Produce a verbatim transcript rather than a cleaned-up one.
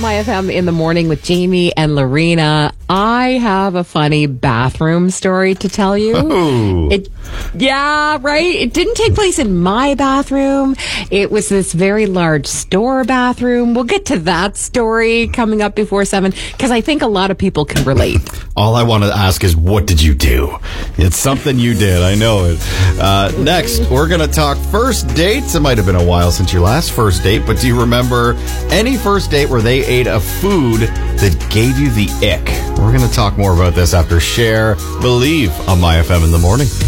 My F M in the morning with Jamie and Lorena. I have a funny bathroom story to tell you. Oh. It, yeah, right? It didn't take place in my bathroom. It was this very large store bathroom. We'll get to that story coming up before seven because I think a lot of people can relate. All I want to ask is, what did you do? It's something you did. I know it. Uh, next, we're going to talk first dates. It might have been a while since your last first date, but do you remember any first date where they ate a food that gave you the ick? We're going to talk more about this after Cher, Believe on My F M in the morning.